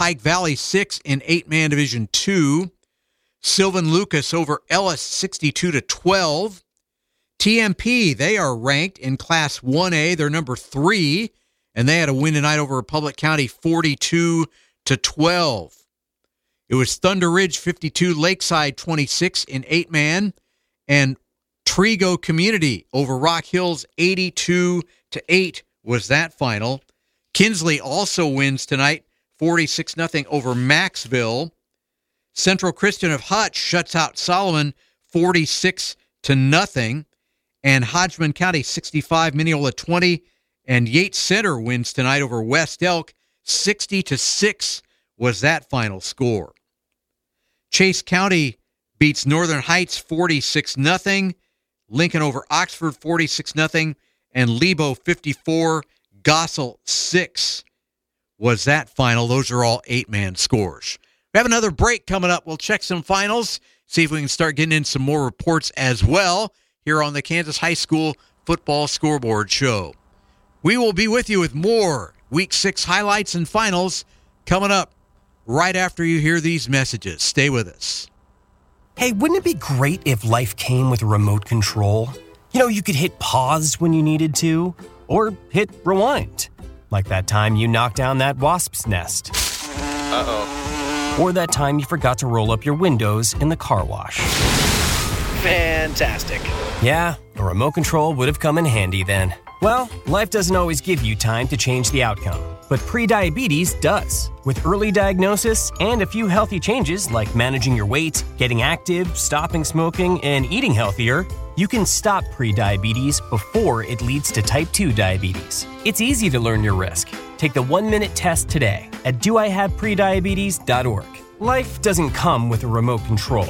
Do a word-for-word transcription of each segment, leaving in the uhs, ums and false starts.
Pike Valley six in eight-man Division two. Sylvan Lucas over Ellis sixty-two to twelve. T M P, they are ranked in Class one A. They're number three, and they had a win tonight over Republic County forty-two to twelve. It was Thunder Ridge fifty-two, Lakeside twenty-six in eight-man, and Trigo Community over Rock Hills eighty-two to eight was that final. Kinsley also wins tonight forty-six nothing over Maxville. Central Christian of Hutch shuts out Solomon forty-six to nothing. And Hodgman County sixty-five, Mineola twenty. And Yates Center wins tonight over West Elk sixty to six was that final score. Chase County beats Northern Heights forty-six nothing. Lincoln over Oxford forty-six nothing. And Lebo fifty-four, Gossel six was that final. Those are all eight-man scores. We have another break coming up. We'll check some finals, see if we can start getting in some more reports as well here on the Kansas High School Football Scoreboard Show. We will be with you with more Week six highlights and finals coming up right after you hear these messages. Stay with us. Hey, wouldn't it be great if life came with a remote control? You know, you could hit pause when you needed to, or hit rewind. Like that time you knocked down that wasp's nest. Uh-oh. Or that time you forgot to roll up your windows in the car wash. Fantastic. Yeah, a remote control would have come in handy then. Well, life doesn't always give you time to change the outcome, but prediabetes does. With early diagnosis and a few healthy changes like managing your weight, getting active, stopping smoking, and eating healthier, you can stop prediabetes before it leads to type two diabetes. It's easy to learn your risk. Take the one-minute test today at do I have prediabetes dot org. Life doesn't come with a remote control.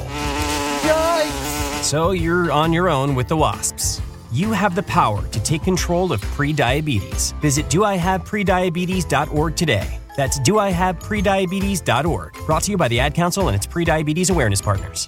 Yikes! So you're on your own with the wasps. You have the power to take control of prediabetes. Visit do I have prediabetes dot org today. That's do I have prediabetes dot org. Brought to you by the Ad Council and its Prediabetes Awareness Partners.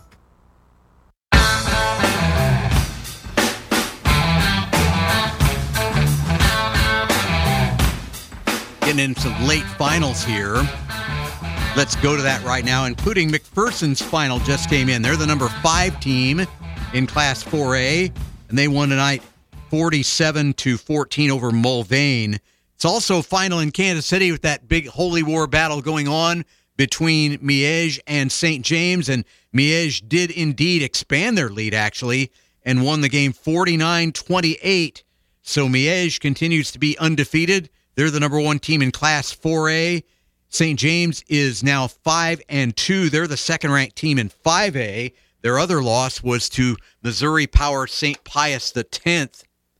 Getting in some late finals here. Let's go to that right now, including McPherson's final just came in. They're the number five team in Class four A, and they won tonight forty-seven to fourteen over Mulvane. It's also final in Kansas City with that big Holy War battle going on between Miege and Saint James, and Miege did indeed expand their lead, actually, and won the game forty-nine twenty-eight. So Miege continues to be undefeated. They're the number one team in Class four A. Saint James is now five and two. They're the second-ranked team in five A. Their other loss was to Missouri Power Saint Pius the tenth.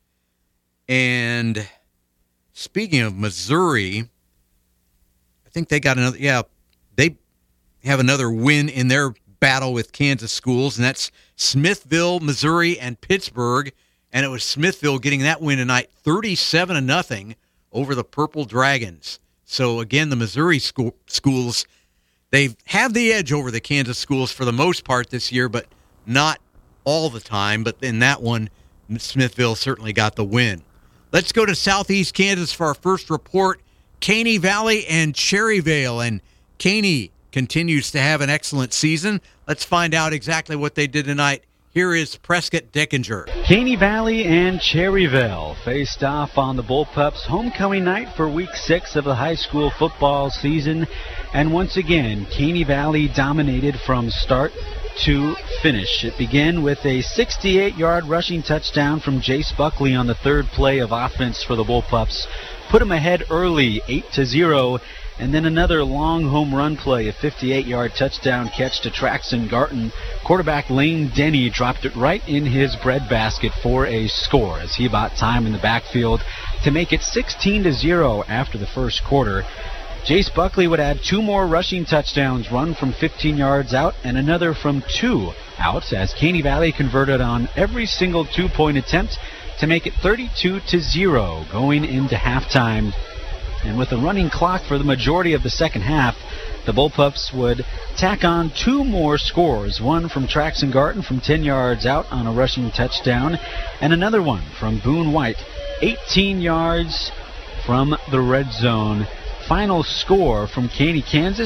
And speaking of Missouri, I think they got another, yeah, they have another win in their battle with Kansas schools, and that's Smithville, Missouri, and Pittsburgh. And it was Smithville getting that win tonight, thirty-seven to nothing over the Purple Dragons. So again, the Missouri school, schools, they have the edge over the Kansas schools for the most part this year, but not all the time. But in that one, Smithville certainly got the win. Let's go to Southeast Kansas for our first report. Caney Valley and Cherryvale. And Caney continues to have an excellent season. Let's find out exactly what they did tonight. Here is Prescott Deckinger. Caney Valley and Cherryvale faced off on the Bullpups homecoming night for week six of the high school football season. And once again, Caney Valley dominated from start to finish. It began with a sixty-eight-yard rushing touchdown from Jace Buckley on the third play of offense for the Bullpups. Put him ahead early, eight to zero. And then another long home run play, a fifty-eight-yard touchdown catch to Traxon Garton. Quarterback Lane Denny dropped it right in his breadbasket for a score as he bought time in the backfield to make it sixteen to zero after the first quarter. Jace Buckley would add two more rushing touchdowns, run from fifteen yards out and another from two out, as Caney Valley converted on every single two-point attempt to make it thirty-two to zero going into halftime. And with a running clock for the majority of the second half, the Bullpups would tack on two more scores, one from Traxon Garton from ten yards out on a rushing touchdown, and another one from Boone White, eighteen yards from the red zone. Final score from Caney, Kansas,